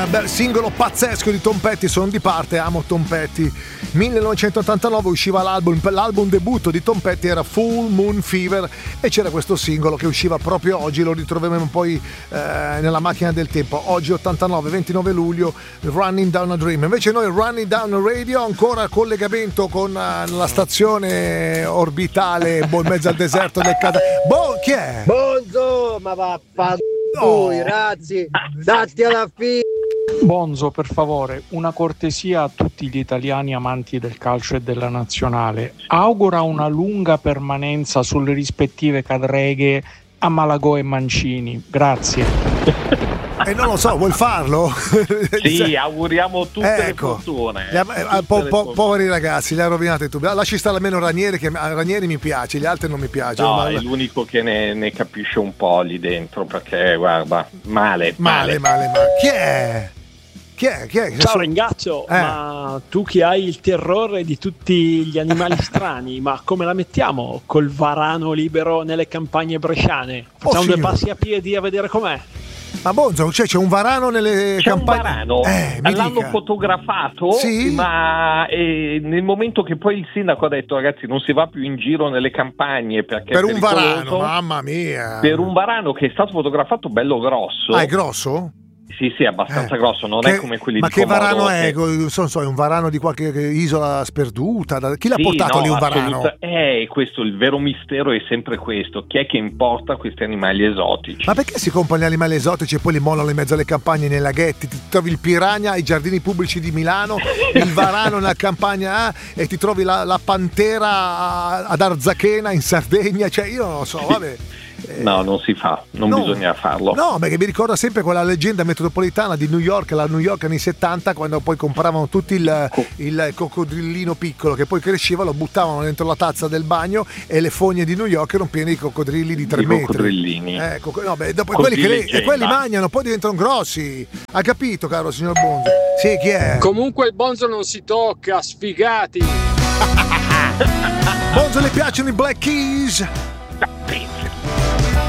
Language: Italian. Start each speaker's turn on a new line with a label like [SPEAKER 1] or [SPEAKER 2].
[SPEAKER 1] singolo pazzesco di Tom Petty, sono di parte, amo Tom Petty. 1989 usciva l'album debutto di Tom Petty era Full Moon Fever e c'era questo singolo che usciva proprio oggi, lo ritroveremo poi nella macchina del tempo. Oggi 89, 29 luglio, Running Down a Dream. Invece noi Running Down Radio, ancora collegamento con la stazione orbitale in mezzo al deserto del chi è?
[SPEAKER 2] Bonzo, ma vaffanculo, razzi, datti alla fine.
[SPEAKER 3] Bonzo, per favore, una cortesia a tutti gli italiani amanti del calcio e della nazionale. Augura una lunga permanenza sulle rispettive cadreghe a Malagò e Mancini. Grazie.
[SPEAKER 1] Non lo so, vuol farlo?
[SPEAKER 4] Sì, auguriamo tutte le fortune.
[SPEAKER 1] Poveri ragazzi, li ha rovinati tu. Lasci stare almeno Ranieri, che Ranieri mi piace, gli altri non mi piacciono.
[SPEAKER 4] No, è l'unico che ne capisce un po' lì dentro, perché guarda, male.
[SPEAKER 1] Chi è?
[SPEAKER 5] Ciao Rengazzo, ma tu che hai il terrore di tutti gli animali strani, ma come la mettiamo col varano libero nelle campagne bresciane? Facciamo due passi a piedi a vedere com'è.
[SPEAKER 1] Ma Bonzo, c'è un varano nelle campagne?
[SPEAKER 4] Un varano, l'hanno fotografato, sì? Ma nel momento che poi il sindaco ha detto ragazzi non si va più in giro nelle campagne perché
[SPEAKER 1] per un varano, mamma mia,
[SPEAKER 4] per un varano che è stato fotografato bello grosso.
[SPEAKER 1] Ah, è grosso?
[SPEAKER 4] Sì, abbastanza grosso, non è come quelli
[SPEAKER 1] ma
[SPEAKER 4] di
[SPEAKER 1] che
[SPEAKER 4] Comodo,
[SPEAKER 1] varano è? È un varano di qualche isola sperduta? Chi l'ha portato lì un varano?
[SPEAKER 4] Questo, il vero mistero è sempre questo: chi è che importa questi animali esotici?
[SPEAKER 1] Ma perché si comprano gli animali esotici e poi li mollano in mezzo alle campagne, nei laghetti? Ti trovi il piranha ai giardini pubblici di Milano, il varano nella campagna A e ti trovi la pantera ad Arzachena in Sardegna, cioè io non lo so, vabbè.
[SPEAKER 4] No, non si fa, non bisogna farlo.
[SPEAKER 1] No, perché mi ricorda sempre quella leggenda metropolitana di New York, la New York anni 70, quando poi compravano tutti il coccodrillino piccolo che poi cresceva, lo buttavano dentro la tazza del bagno e le fogne di New York erano piene di coccodrilli di 3 metri.
[SPEAKER 4] Coccodrillini.
[SPEAKER 1] Dopo quelli mangiano, poi diventano grossi. Ha capito, caro signor Bonzo? Sì, chi è?
[SPEAKER 5] Comunque il Bonzo non si tocca, sfigati.
[SPEAKER 1] Bonzo le piacciono i Black Keys?